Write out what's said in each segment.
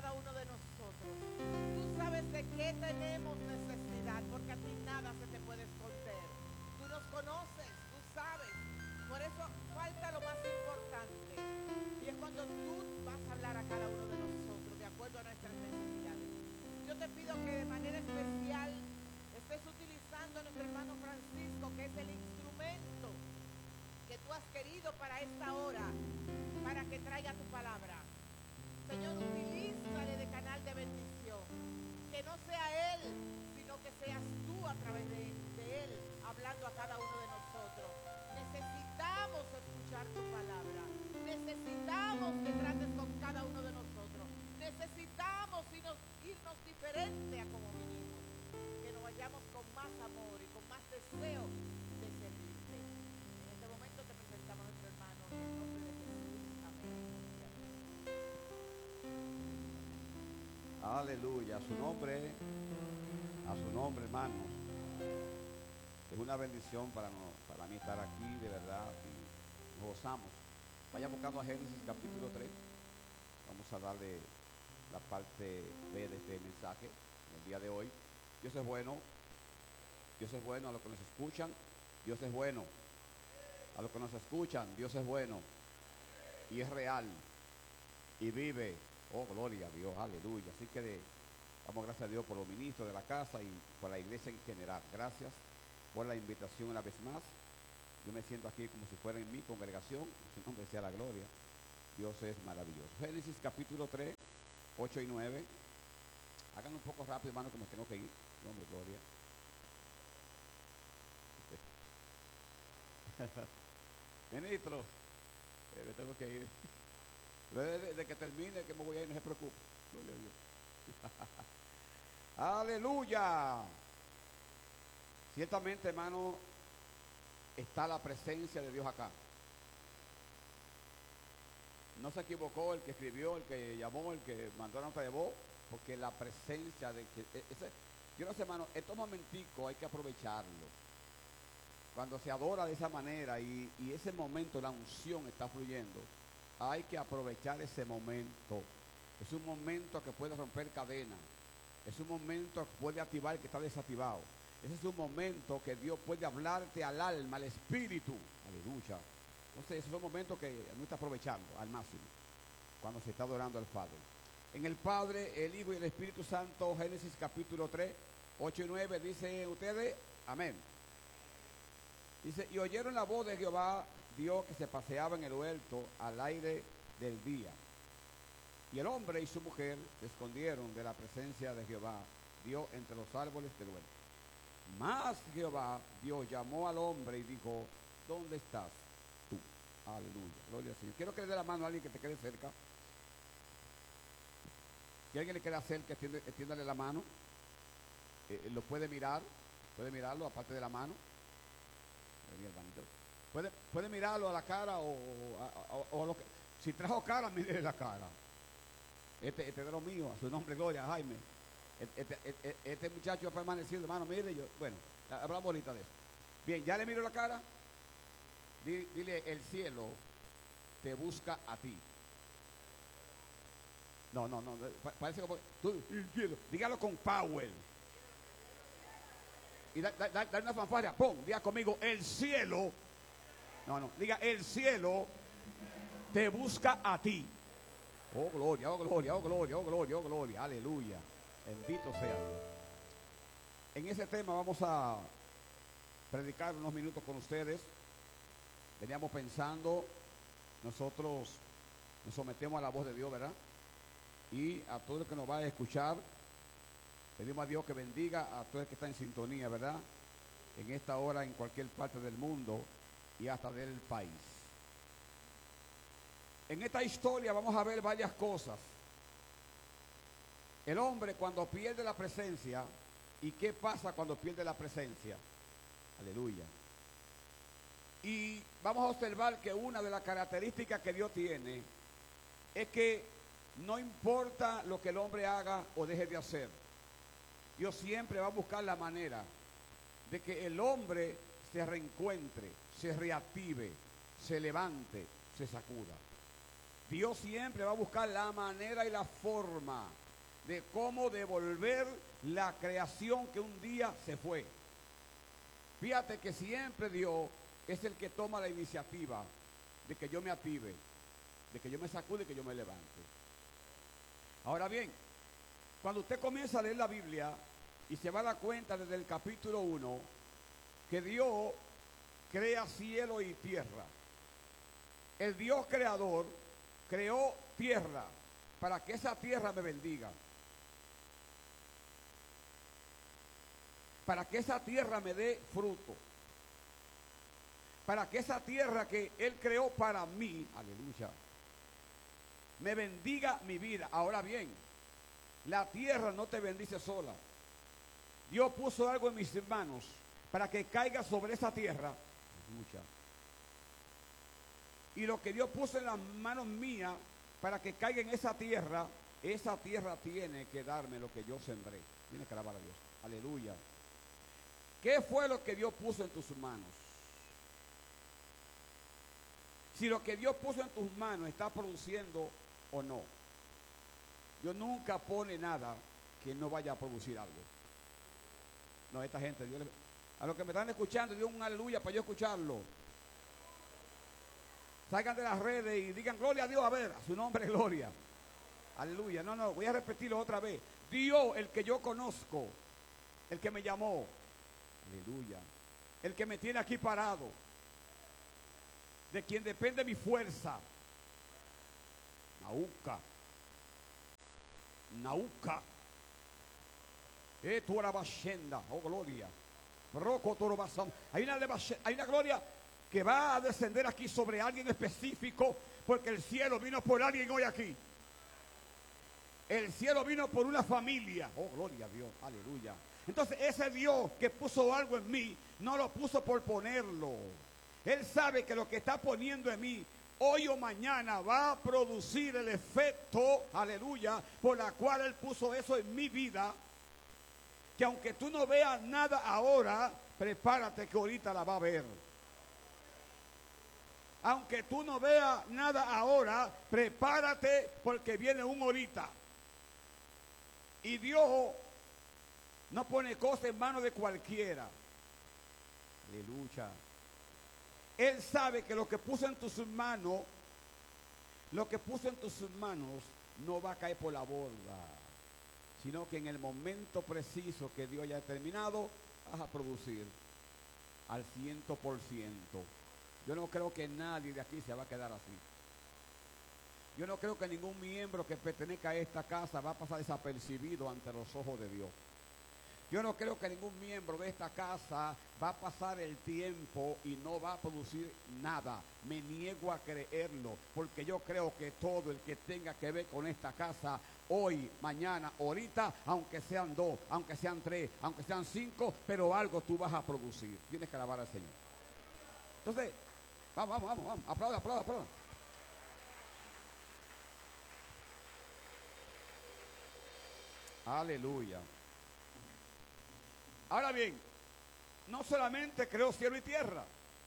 cada uno de nosotros. Tú sabes de qué tenemos necesidad, porque a ti nada se te puede esconder. Tú nos conoces, tú sabes. Por eso falta lo más importante. Y es cuando tú vas a hablar a cada uno de nosotros, de acuerdo a nuestras necesidades. Yo te pido que de manera especial estés utilizando a nuestro hermano Francisco, que es el instrumento que tú has querido para esta hora, para que traiga tu palabra. Señor, utilízale de canal de bendición. Que no sea él, sino que seas tú a través de él, hablando a cada uno de nosotros. Necesitamos escuchar tu palabra. Necesitamos que trates con cada uno de nosotros. Necesitamos irnos diferente a como vinimos. Que nos vayamos con más amor y con más deseo de servirte. En este momento te presentamos a nuestro hermano en el nombre de Jesús. Amén. Aleluya, a su nombre, hermanos. Es una bendición para mí estar aquí, de verdad, y nos gozamos. Vaya buscando a Génesis capítulo 3. Vamos a darle la parte B de este mensaje en el día de hoy. Dios es bueno. Dios es bueno a los que nos escuchan. Dios es bueno a los que nos escuchan. Dios es bueno y es real y vive. Oh, gloria a Dios, aleluya. Así que damos gracias a Dios por los ministros de la casa y por la iglesia en general. Gracias por la invitación una vez más. Yo me siento aquí como si fuera en mi congregación. Su nombre sea la gloria. Dios es maravilloso. Génesis capítulo 3, 8 y 9. Hagan un poco rápido, hermano, que me tengo que ir. Nombre, gloria. Ministro, me tengo que ir. De que termine, que me voy a ir, no se preocupe. Gloria a Dios. Aleluya. Ciertamente, hermano, está la presencia de Dios acá. No se equivocó el que escribió, el que llamó, el que mandó la nota de voz, porque la presencia de que yo no sé, hermano, estos momenticos hay que aprovecharlo. Cuando se adora de esa manera y ese momento, la unción está fluyendo, hay que aprovechar ese momento. Es un momento que puede romper cadenas. Es un momento que puede activar el que está desactivado. Ese es un momento que Dios puede hablarte al alma, al espíritu. Aleluya. Entonces, ese es un momento que uno está aprovechando al máximo cuando se está adorando al Padre. En el Padre, el Hijo y el Espíritu Santo, Génesis capítulo 3, 8 y 9, dice ustedes, amén. Dice, y oyeron la voz de Jehová, Dios que se paseaba en el huerto al aire del día. Y el hombre y su mujer se escondieron de la presencia de Jehová, Dios entre los árboles del huerto. Mas Jehová, Dios, llamó al hombre y dijo, ¿dónde estás tú? Aleluya, gloria al Señor. Quiero que le dé la mano a alguien que te quede cerca. Si alguien le queda cerca, extiéndale la mano. Lo puede mirar, puede mirarlo aparte de la mano. Puede mirarlo a la cara o lo que, si trajo cara, mire la cara. Este de lo mío, a su nombre, gloria, Jaime. Este muchacho ha permanecido, hermano, mire, bueno, hablamos ahorita de eso. Bien, ya le miro la cara. Dile, el cielo te busca a ti. No, parece como tú, el cielo. Dígalo con power. Y da una fanfarria, pum, diga conmigo, el cielo. Diga, el cielo te busca a ti. Oh gloria, oh gloria, oh gloria, oh gloria, oh gloria, aleluya. Bendito sea Dios. En ese tema vamos a predicar unos minutos con ustedes. Veníamos pensando, nosotros nos sometemos a la voz de Dios, ¿verdad? Y a todo el que nos va a escuchar, pedimos a Dios que bendiga a todo el que está en sintonía, ¿verdad? En esta hora, en cualquier parte del mundo y hasta del país. En esta historia vamos a ver varias cosas. El hombre cuando pierde la presencia, ¿y qué pasa cuando pierde la presencia? Aleluya. Y vamos a observar que una de las características que Dios tiene es que no importa lo que el hombre haga o deje de hacer, Dios siempre va a buscar la manera de que el hombre se reencuentre, se reactive, se levante, se sacuda. Dios siempre va a buscar la manera y la forma de cómo devolver la creación que un día se fue. Fíjate que siempre Dios es el que toma la iniciativa de que yo me active, de que yo me sacude y que yo me levante. Ahora bien, cuando usted comienza a leer la Biblia y se va a dar cuenta desde el capítulo 1 que Dios crea cielo y tierra. El Dios creador creó tierra para que esa tierra me bendiga, para que esa tierra me dé fruto, para que esa tierra que Él creó para mí, aleluya, me bendiga mi vida. Ahora bien, la tierra no te bendice sola. Dios puso algo en mis manos para que caiga sobre esa tierra, aleluya. Y lo que Dios puso en las manos mías para que caiga en esa tierra tiene que darme lo que yo sembré. Tiene que alabar a Dios. Aleluya. ¿Qué fue lo que Dios puso en tus manos? Si lo que Dios puso en tus manos está produciendo o no. Dios nunca pone nada que no vaya a producir algo. No, esta gente, a los que me están escuchando, Dios un aleluya para yo escucharlo. Salgan de las redes y digan gloria a Dios, a ver, a su nombre gloria. Aleluya. No, voy a repetirlo otra vez. Dios, el que yo conozco, el que me llamó, aleluya, el que me tiene aquí parado, de quien depende mi fuerza. Nauca. Tu arabashenda, oh gloria. Hay una gloria que va a descender aquí sobre alguien específico, porque el cielo vino por alguien hoy aquí. El cielo vino por una familia. Oh, gloria a Dios, aleluya. Entonces ese Dios que puso algo en mí, no lo puso por ponerlo. Él sabe que lo que está poniendo en mí, hoy o mañana va a producir el efecto, aleluya, por la cual Él puso eso en mi vida. Que aunque tú no veas nada ahora, prepárate que ahorita la va a ver. Aunque tú no veas nada ahora, prepárate porque viene un ahorita. Y Dios no pone cosas en manos de cualquiera. Aleluya. Él sabe que lo que puso en tus manos, no va a caer por la borda, sino que en el momento preciso que Dios haya determinado, vas a producir al 100%. Yo no creo que nadie de aquí se va a quedar así. Yo no creo que ningún miembro que pertenezca a esta casa va a pasar desapercibido ante los ojos de Dios. Yo no creo que ningún miembro de esta casa va a pasar el tiempo y no va a producir nada. Me niego a creerlo, porque yo creo que todo el que tenga que ver con esta casa, hoy, mañana, ahorita, aunque sean 2, aunque sean 3, aunque sean 5, pero algo tú vas a producir. Tienes que alabar al Señor. Entonces, vamos, aplauda. Aleluya. Ahora bien, no solamente creó cielo y tierra,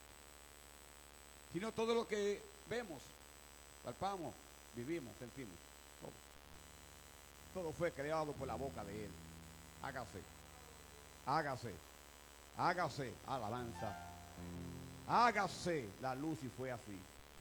sino todo lo que vemos, palpamos, vivimos, sentimos. Todo fue creado por la boca de Él. Hágase, alabanza. Hágase la luz y fue así.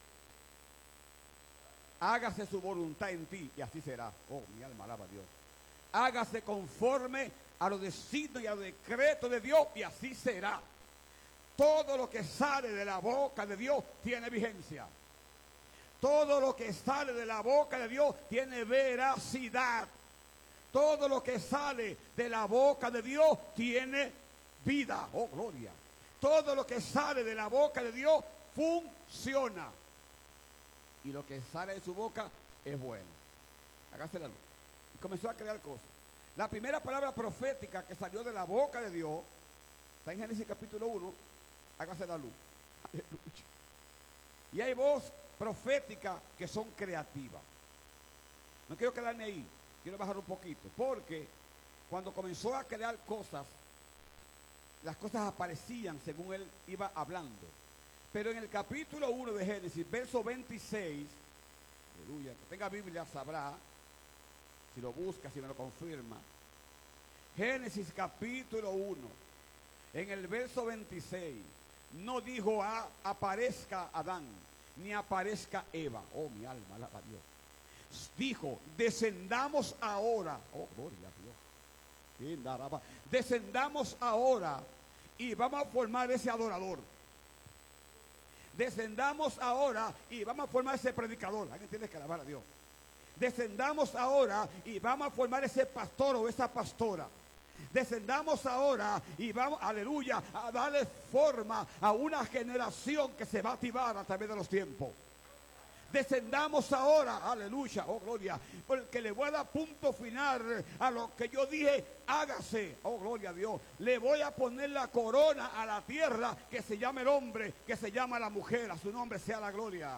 Hágase su voluntad en ti y así será. Oh, mi alma alaba a Dios. Hágase conforme a los designios y a los decretos de Dios y así será. Todo lo que sale de la boca de Dios tiene vigencia. Todo lo que sale de la boca de Dios tiene veracidad. Todo lo que sale de la boca de Dios tiene vida. Oh, gloria. Todo lo que sale de la boca de Dios funciona. Y lo que sale de su boca es bueno. Hágase la luz. Y comenzó a crear cosas. La primera palabra profética que salió de la boca de Dios está en Génesis capítulo 1. Hágase la luz. Aleluya. Y hay voces proféticas que son creativas. No quiero quedarme ahí. Quiero bajar un poquito. Porque cuando comenzó a crear cosas, las cosas aparecían según él iba hablando. Pero en el capítulo 1 de Génesis, verso 26, Aleluya. El que tenga Biblia sabrá, si lo busca, si me lo confirma. Génesis capítulo 1, en el verso 26, no dijo aparezca Adán, ni aparezca Eva. Oh, mi alma, alaba a Dios. Dijo, descendamos ahora. Oh, gloria a Dios. Descendamos ahora y vamos a formar ese adorador. Descendamos ahora y vamos a formar ese predicador. ¿Alguien tiene que alabar a Dios? Descendamos ahora y vamos a formar ese pastor o esa pastora. Descendamos ahora y vamos, aleluya, a darle forma a una generación que se va a activar a través de los tiempos. Descendamos ahora, aleluya, oh gloria, porque le voy a dar punto final a lo que yo dije, hágase, oh gloria a Dios. Le voy a poner la corona a la tierra que se llama el hombre, que se llama la mujer, a su nombre sea la gloria.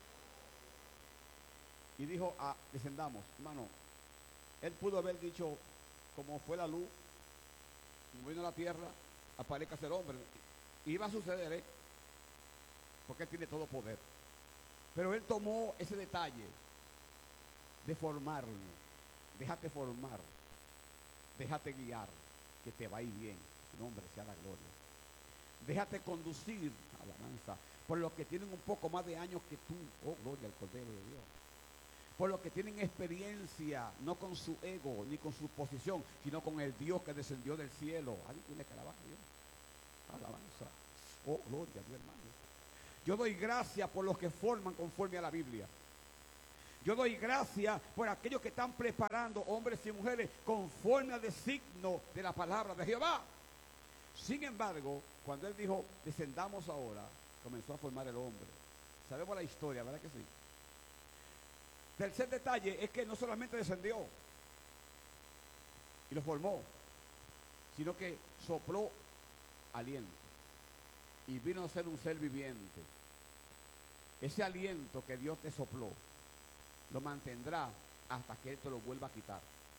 Y dijo, descendamos, hermano. Él pudo haber dicho, como fue la luz, como vino a la tierra, aparezca el hombre. Y iba a suceder, porque él tiene todo poder. Pero él tomó ese detalle de formarlo. Déjate formar, déjate guiar, que te va a ir bien. Su nombre sea la gloria. Déjate conducir, alabanza, por los que tienen un poco más de años que tú. Oh, gloria al Cordero de Dios. Por los que tienen experiencia, no con su ego ni con su posición, sino con el Dios que descendió del cielo. ¿Alguien tiene que alabar a Dios? Alabanza. Oh, gloria a Dios, hermano. Yo doy gracias por los que forman conforme a la Biblia. Yo doy gracias por aquellos que están preparando, hombres y mujeres, conforme al designio de la palabra de Jehová. Sin embargo, cuando él dijo, descendamos ahora, comenzó a formar el hombre. Sabemos la historia, ¿verdad que sí? Tercer detalle es que no solamente descendió y lo formó, sino que sopló aliento y vino a ser un ser viviente. Ese aliento que Dios te sopló lo mantendrá hasta que Él te lo vuelva a quitar.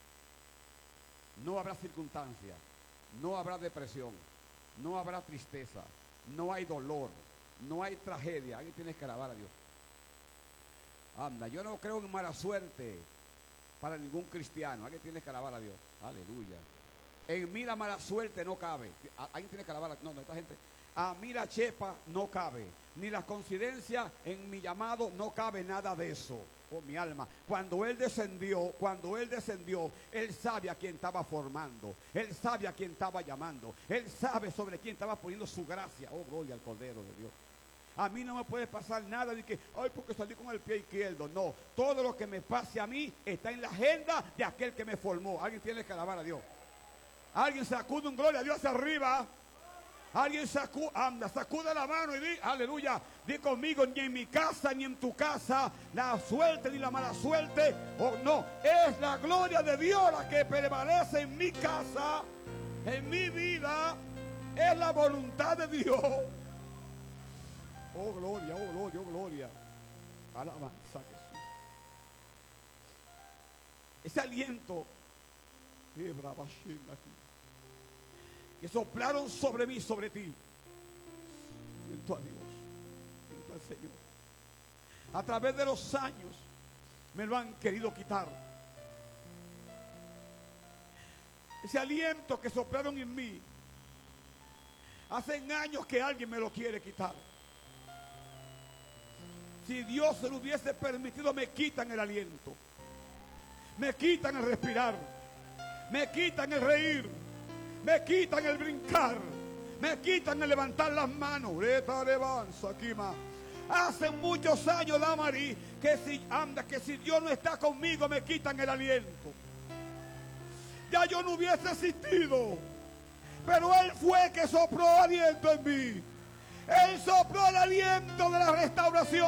No habrá circunstancia, no habrá depresión, no habrá tristeza, no hay dolor, no hay tragedia. Alguien tiene que alabar a Dios. Anda, yo no creo en mala suerte para ningún cristiano. Alguien tiene que alabar a Dios. Aleluya. En mí la mala suerte no cabe. Alguien tiene que alabar a Dios. No, esta gente. A mí la chepa no cabe. Ni la coincidencia en mi llamado no cabe nada de eso. Oh, mi alma. Cuando Él descendió, Él sabe a quién estaba formando. Él sabe a quién estaba llamando. Él sabe sobre quién estaba poniendo su gracia. Oh, gloria al Cordero de Dios. A mí no me puede pasar nada de que, ay, porque salí con el pie izquierdo. No, todo lo que me pase a mí está en la agenda de aquel que me formó. Alguien tiene que alabar a Dios. Alguien sacude un gloria a Dios hacia arriba. Alguien sacude la mano y di, aleluya, di conmigo, ni en mi casa ni en tu casa, la suerte ni la mala suerte, oh no, es la gloria de Dios la que prevalece en mi casa, en mi vida, es la voluntad de Dios. Oh gloria, oh gloria, oh gloria. Alabanza a Jesús. Ese aliento que soplaron sobre mí, sobre ti. Siento a Dios, siento al Señor. A través de los años me lo han querido quitar. Ese aliento que soplaron en mí, hace años que alguien me lo quiere quitar. Si Dios se lo hubiese permitido, me quitan el aliento, me quitan el respirar, me quitan el reír, me quitan el brincar, me quitan el levantar las manos. Hace muchos años, Damari, que si Dios no está conmigo, me quitan el aliento. Ya yo no hubiese existido, pero Él fue que sopló aliento en mí. Él sopló el aliento de la restauración.